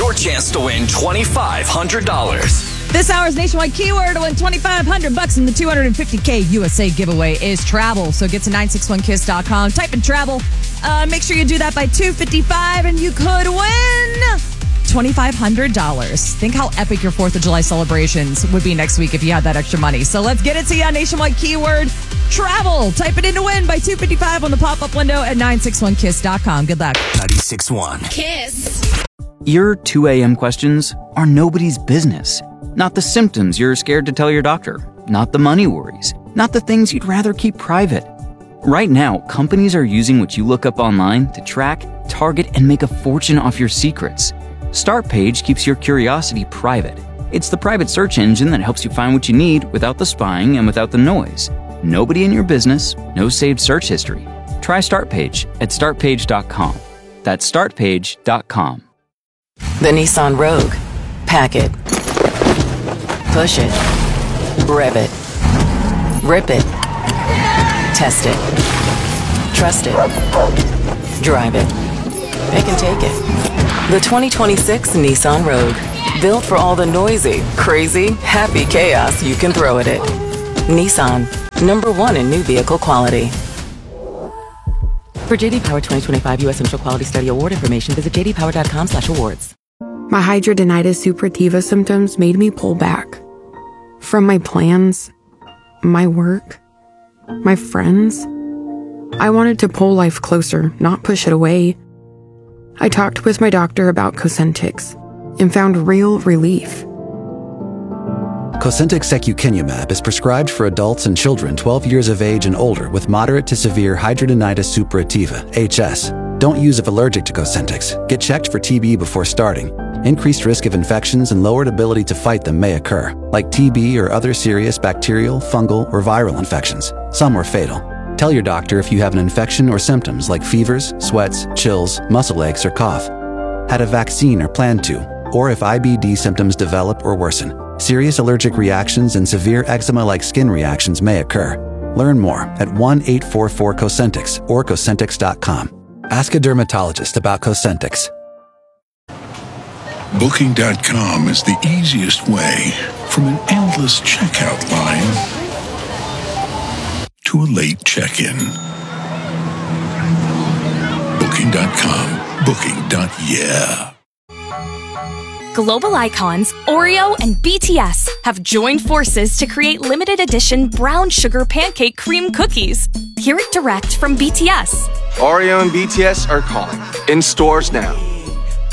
your chance to win $2,500. This hour's nationwide keyword to win $2,500 in the $250K USA giveaway is travel. So get to 961kiss.com, type in travel. Make sure you do that by 2:55 and you could win $2,500. Think how epic your 4th of July celebrations would be next week if you had that extra money. So let's get it to you. Nationwide keyword travel. Type it in to win by 2:55 on the pop-up window at 961kiss.com. Good luck. 96.1 Kiss. Your 2 a.m. questions are nobody's business. Not the symptoms you're scared to tell your doctor. Not the money worries. Not the things you'd rather keep private. Right now, companies are using what you look up online to track, target, and make a fortune off your secrets. Startpage keeps your curiosity private. It's the private search engine that helps you find what you need without the spying and without the noise. Nobody in your business, no saved search history. Try Startpage at startpage.com. That's startpage.com. The Nissan Rogue. Pack it. Push it. Rev it. Rip it. Test it. Trust it. Drive it. It can take it. The 2026 Nissan Rogue. Built for all the noisy, crazy, happy chaos you can throw at it. Nissan. #1 in new vehicle quality. For JD Power 2025 U.S. Initial Quality Study Award information, visit jdpower.com/awards. My hidradenitis suppurativa symptoms made me pull back. From my plans, my work, my friends. I wanted to pull life closer, not push it away. I talked with my doctor about Cosentyx and found real relief. Cosentyx secukinumab is prescribed for adults and children 12 years of age and older with moderate to severe hidradenitis suppurativa, HS. Don't use if allergic to Cosentyx. Get checked for TB before starting. Increased risk of infections and lowered ability to fight them may occur, like TB or other serious bacterial, fungal, or viral infections. Some are fatal. Tell your doctor if you have an infection or symptoms like fevers, sweats, chills, muscle aches, or cough. Had a vaccine or plan to, or if IBD symptoms develop or worsen. Serious allergic reactions and severe eczema-like skin reactions may occur. Learn more at 1-844-COSENTYX or Cosentyx.com. Ask a dermatologist about Cosentyx. Booking.com is the easiest way from an endless checkout line to a late check-in. Booking.com. Booking.yeah. Global icons Oreo and BTS have joined forces to create limited edition brown sugar pancake cream cookies. Hear it direct from BTS. Oreo and BTS are calling. In stores now.